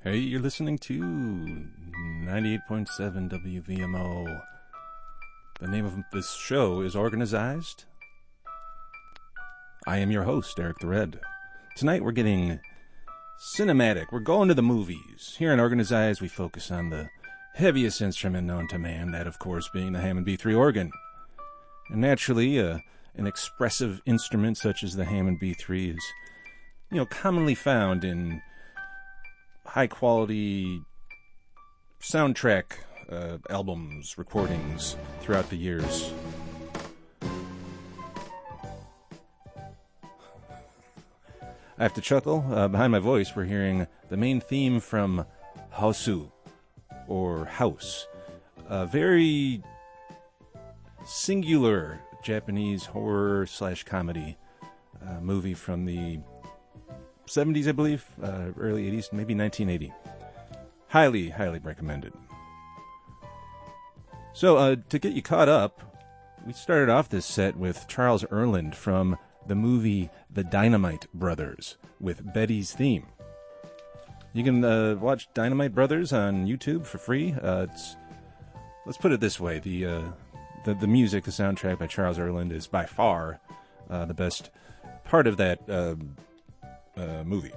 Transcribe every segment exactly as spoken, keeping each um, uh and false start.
Hey, you're listening to ninety-eight point seven W V M O. The name of this show is Organized. I am your host, Eric the Red. Tonight we're getting cinematic. We're going to the movies. Here in Organized, we focus on the heaviest instrument known to man, that of course being the Hammond B three organ. And naturally, uh, an expressive instrument such as the Hammond B three is, you know, commonly found in high-quality soundtrack uh, albums, recordings throughout the years. I have to chuckle. Uh, behind my voice, we're hearing the main theme from Hausu, or House. A very singular Japanese horror slash comedy uh, movie from the seventies, I believe, uh, early eighties, maybe nineteen eighty. Highly, highly recommended. So, uh, to get you caught up, we started off this set with Charles Earland from the movie The Dynamite Brothers with Betty's theme. You can uh, watch Dynamite Brothers on YouTube for free. Uh, it's, let's put it this way: the, uh, the the music, the soundtrack by Charles Earland, is by far uh, the best part of that Uh, Uh, movie.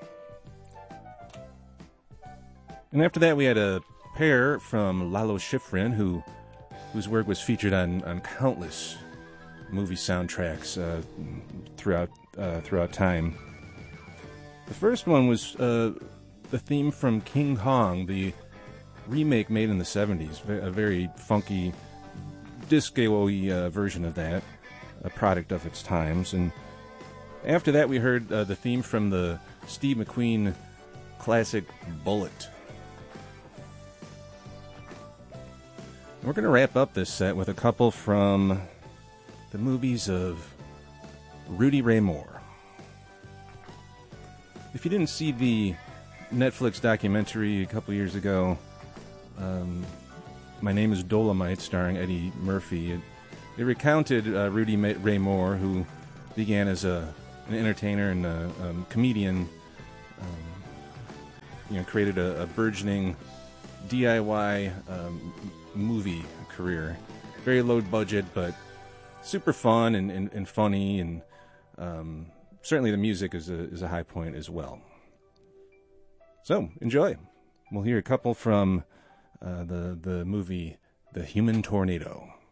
And after that, we had a pair from Lalo Schifrin, who whose work was featured on, on countless movie soundtracks uh, throughout uh, throughout time. The first one was uh, the theme from King Kong, the remake made in the seventies, a very funky, disco-y uh, version of that, a product of its times. And after that, we heard uh, the theme from the Steve McQueen classic Bullitt. We're going to wrap up this set with a couple from the movies of Rudy Ray Moore. If you didn't see the Netflix documentary a couple years ago, um, My Name is Dolomite, starring Eddie Murphy, it, it recounted uh, Rudy Ray Moore, who began as a an entertainer and a um, comedian, um, you know, created a, a burgeoning D I Y um, movie career. Very low budget, but super fun and, and, and funny, and um, certainly the music is a, is a high point as well. So, enjoy. We'll hear a couple from uh, the, the movie The Human Tornado.